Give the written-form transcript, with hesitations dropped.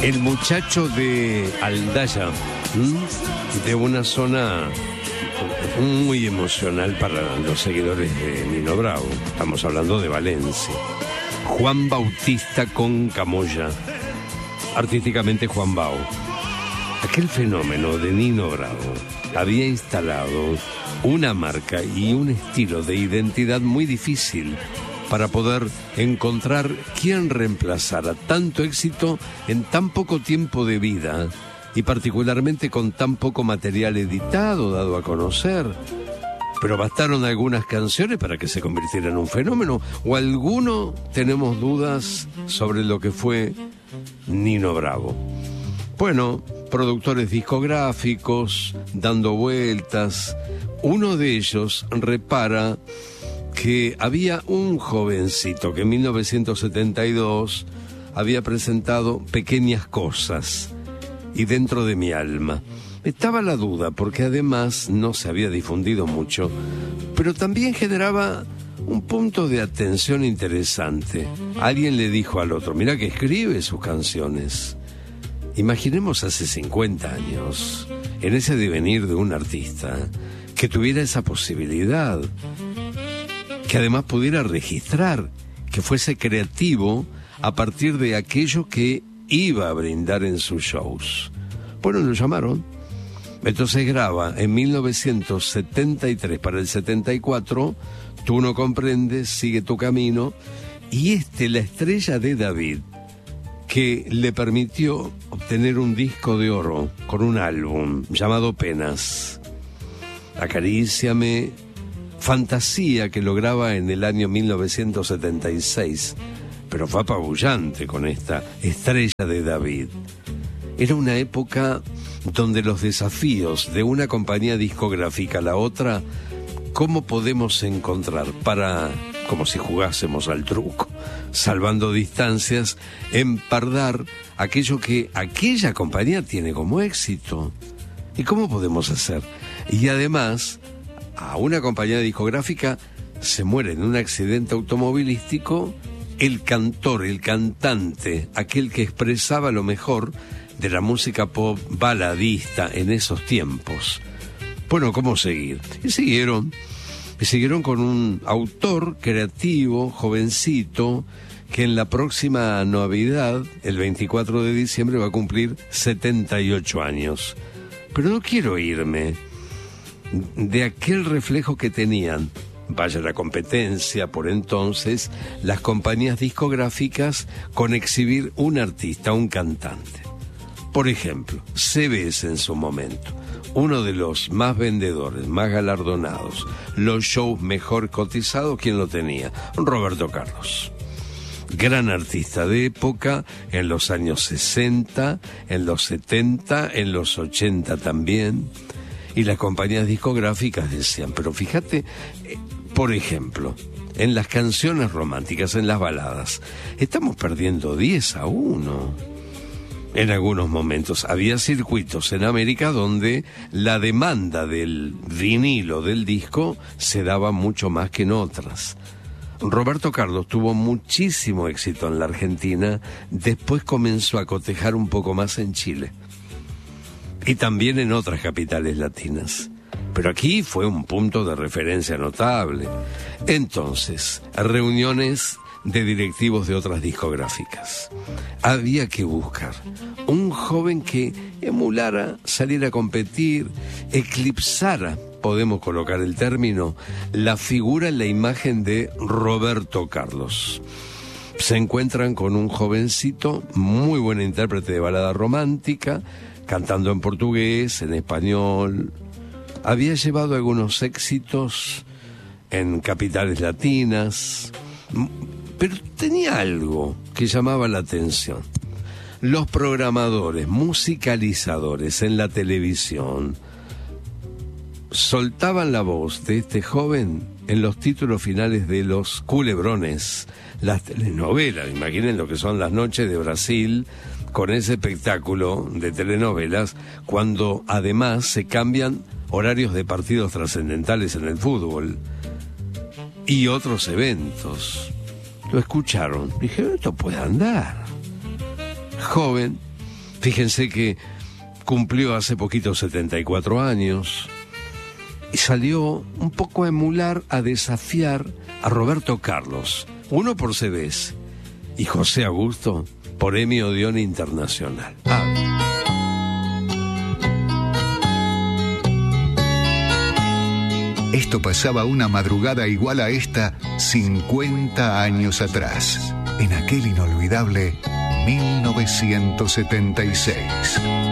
El muchacho de Aldaya, de una zona muy emocional para los seguidores de Nino Bravo. Estamos hablando de Valencia. Juan Bautista con Camoya, artísticamente Juan Bau. Aquel fenómeno de Nino Bravo había instalado una marca y un estilo de identidad muy difícil para poder encontrar quién reemplazara tanto éxito en tan poco tiempo de vida y particularmente con tan poco material editado, dado a conocer. Pero bastaron algunas canciones para que se convirtiera en un fenómeno, o alguno tenemos dudas sobre lo que fue Nino Bravo. Bueno, productores discográficos, dando vueltas. Uno de ellos repara que había un jovencito que en 1972 había presentado Pequeñas Cosas y Dentro de mi alma. Estaba la duda porque además no se había difundido mucho, pero también generaba un punto de atención interesante. Alguien le dijo al otro: mira que escribe sus canciones. Imaginemos hace 50 años, en ese devenir de un artista, que tuviera esa posibilidad, que además pudiera registrar, que fuese creativo a partir de aquello que iba a brindar en sus shows. Bueno, lo llamaron. Entonces graba en 1973 para el 74, Tú no comprendes, Sigue tu camino, y La estrella de David, que le permitió obtener un disco de oro con un álbum llamado Penas. Acaríciame, Fantasía, que lo graba en el año 1976, pero fue apabullante con esta Estrella de David. Era una época donde los desafíos de una compañía discográfica a la otra, ¿cómo podemos encontrar para, como si jugásemos al truco, salvando distancias, empardar aquello que aquella compañía tiene como éxito? ¿Y cómo podemos hacer? Y además, a una compañía discográfica se muere en un accidente automovilístico el cantor, el cantante, aquel que expresaba lo mejor de la música pop baladista en esos tiempos. Bueno, ¿cómo seguir? Y siguieron con un autor creativo, jovencito, que en la próxima Navidad, el 24 de diciembre, va a cumplir 78 años. Pero no quiero irme de aquel reflejo que tenían, vaya la competencia por entonces, las compañías discográficas con exhibir un artista, un cantante. Por ejemplo, CBS en su momento, uno de los más vendedores, más galardonados, los shows mejor cotizados, ¿quién lo tenía? Roberto Carlos. Gran artista de época, en los años 60, en los 70, en los 80 también. Y las compañías discográficas decían, pero fíjate, por ejemplo, en las canciones románticas, en las baladas, estamos perdiendo 10-1. En algunos momentos había circuitos en América donde la demanda del vinilo, del disco, se daba mucho más que en otras. Roberto Carlos tuvo muchísimo éxito en la Argentina, después comenzó a cotejar un poco más en Chile y también en otras capitales latinas. Pero aquí fue un punto de referencia notable. Entonces, reuniones de directivos de otras discográficas. Había que buscar un joven que emulara, saliera a competir, eclipsara, podemos colocar el término, la figura en la imagen de Roberto Carlos. Se encuentran con un jovencito, muy buen intérprete de balada romántica, cantando en portugués, en español. Había llevado algunos éxitos en capitales latinas, pero tenía algo que llamaba la atención. Los programadores, musicalizadores en la televisión, soltaban la voz de este joven en los títulos finales de los culebrones, las telenovelas. Imaginen lo que son las noches de Brasil, con ese espectáculo de telenovelas, cuando además se cambian horarios de partidos trascendentales en el fútbol y otros eventos. Lo escucharon, dijeron, esto puede andar. Joven, Fíjense que cumplió hace poquito 74 años y salió un poco a emular, a desafiar a Roberto Carlos, uno por CDs y José Augusto por Emmy Odeón Internacional. Esto pasaba una madrugada igual a esta 50 años atrás, en aquel inolvidable 1976.